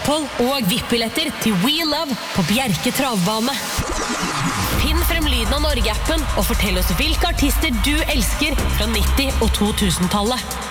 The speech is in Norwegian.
opphold og VIP-billetter til We Love på Bjerke Travbane. Finn frem lyden av Norge-appen og fortell oss hvilke artister du elsker fra 90- og 2000-tallet.